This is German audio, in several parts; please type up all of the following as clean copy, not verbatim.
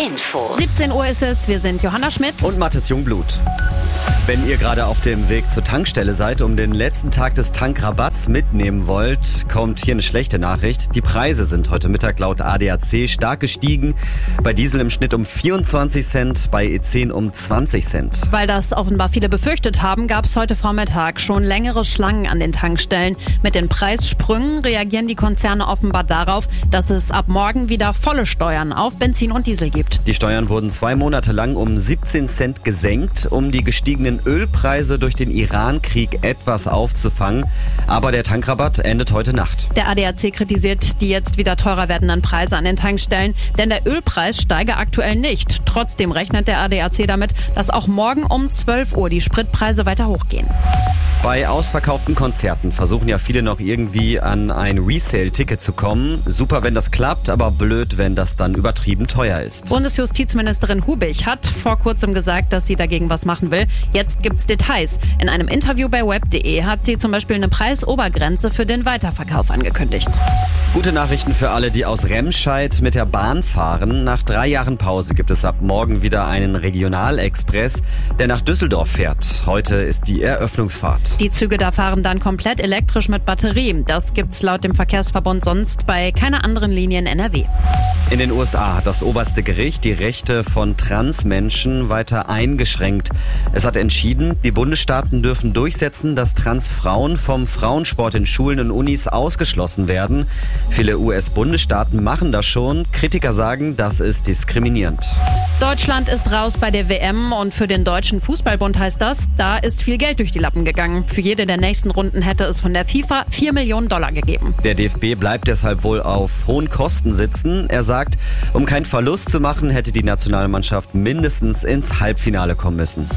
Info. 17 Uhr ist es, wir sind Johanna Schmidt und Mathis Jungblut. Wenn ihr gerade auf dem Weg zur Tankstelle seid, um den letzten Tag des Tankrabatts mitnehmen wollt, kommt hier eine schlechte Nachricht. Die Preise sind heute Mittag laut ADAC stark gestiegen. Bei Diesel im Schnitt um 24 Cent, bei E10 um 20 Cent. Weil das offenbar viele befürchtet haben, gab es heute Vormittag schon längere Schlangen an den Tankstellen. Mit den Preissprüngen reagieren die Konzerne offenbar darauf, dass es ab morgen wieder volle Steuern auf Benzin und Diesel gibt. Die Steuern wurden 2 Monate lang um 17 Cent gesenkt, um die gestiegenen Ölpreise durch den Iran-Krieg etwas aufzufangen. Aber der Tankrabatt endet heute Nacht. Der ADAC kritisiert die jetzt wieder teurer werdenden Preise an den Tankstellen, denn der Ölpreis steige aktuell nicht. Trotzdem rechnet der ADAC damit, dass auch morgen um 12 Uhr die Spritpreise weiter hochgehen. Bei ausverkauften Konzerten versuchen ja viele noch irgendwie an ein Resale-Ticket zu kommen. Super, wenn das klappt, aber blöd, wenn das dann übertrieben teuer ist. Bundesjustizministerin Hubig hat vor kurzem gesagt, dass sie dagegen was machen will. Jetzt gibt's Details. In einem Interview bei web.de hat sie zum Beispiel eine Preisobergrenze für den Weiterverkauf angekündigt. Gute Nachrichten für alle, die aus Remscheid mit der Bahn fahren. Nach 3 Jahren Pause gibt es ab morgen wieder einen Regionalexpress, der nach Düsseldorf fährt. Heute ist die Eröffnungsfahrt. Die Züge da fahren dann komplett elektrisch mit Batterie. Das gibt's laut dem Verkehrsverbund sonst bei keiner anderen Linie in NRW. In den USA hat das oberste Gericht die Rechte von Transmenschen weiter eingeschränkt. Es hat entschieden, die Bundesstaaten dürfen durchsetzen, dass Transfrauen vom Frauensport in Schulen und Unis ausgeschlossen werden. Viele US-Bundesstaaten machen das schon. Kritiker sagen, das ist diskriminierend. Deutschland ist raus bei der WM und für den Deutschen Fußballbund heißt das, da ist viel Geld durch die Lappen gegangen. Für jede der nächsten Runden hätte es von der FIFA $4 Millionen gegeben. Der DFB bleibt deshalb wohl auf hohen Kosten sitzen. Er sagt, um keinen Verlust zu machen, hätte die Nationalmannschaft mindestens ins Halbfinale kommen müssen.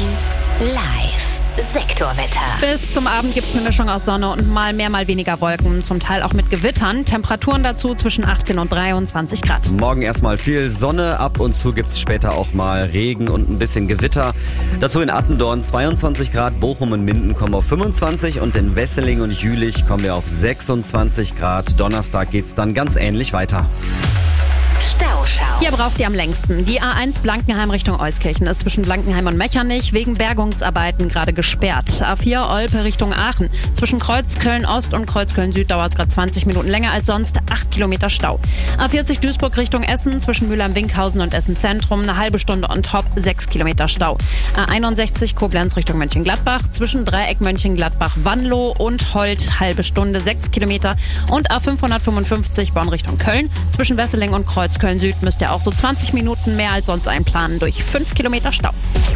1 Live. Sektorwetter. Bis zum Abend gibt's eine Mischung aus Sonne und mal mehr, mal weniger Wolken. Zum Teil auch mit Gewittern. Temperaturen dazu zwischen 18 und 23 Grad. Morgen erstmal viel Sonne. Ab und zu gibt's später auch mal Regen und ein bisschen Gewitter. Dazu in Attendorn 22 Grad. Bochum und Minden kommen auf 25 und in Wesseling und Jülich kommen wir auf 26 Grad. Donnerstag geht's dann ganz ähnlich weiter. Stauschau. Hier braucht ihr am längsten. Die A1 Blankenheim Richtung Euskirchen ist zwischen Blankenheim und Mechernich wegen Bergungsarbeiten gerade gesperrt. A4 Olpe Richtung Aachen. Zwischen Kreuzköln Ost und Kreuzköln Süd dauert es gerade 20 Minuten länger als sonst. 8 Kilometer Stau. A40 Duisburg Richtung Essen. Zwischen Mülheim-Winkhausen und Essen Zentrum. Eine halbe Stunde on top. 6 Kilometer Stau. A61 Koblenz Richtung Mönchengladbach. Zwischen Dreieck Mönchengladbach-Wanlo und Holt. Halbe Stunde. 6 Kilometer. Und A555 Bonn Richtung Köln. Zwischen Wesseling und Kreuzköln Süd müsst ihr auch so 20 Minuten mehr als sonst einplanen durch 5 Kilometer Stau.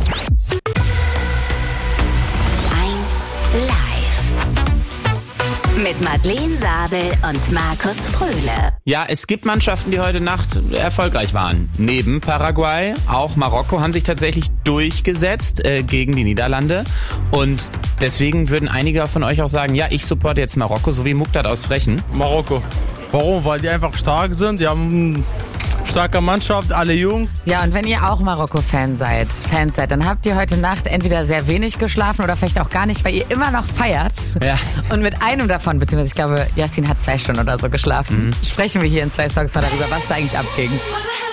1 Live. Mit Madeleine Sabel und Markus Fröhle. Ja, es gibt Mannschaften, die heute Nacht erfolgreich waren. Neben Paraguay, auch Marokko haben sich tatsächlich durchgesetzt gegen die Niederlande. Und deswegen würden einige von euch auch sagen, ja, ich supporte jetzt Marokko, so wie Muqtat aus Frechen. Marokko. Warum? Weil die einfach stark sind. Die haben eine starke Mannschaft, alle jung. Ja, und wenn ihr auch Marokko-Fans seid, dann habt ihr heute Nacht entweder sehr wenig geschlafen oder vielleicht auch gar nicht, weil ihr immer noch feiert. Ja. Und mit einem davon, beziehungsweise ich glaube, Yassin hat 2 Stunden oder so geschlafen, sprechen wir hier in 2 Songs mal darüber, was da eigentlich abging.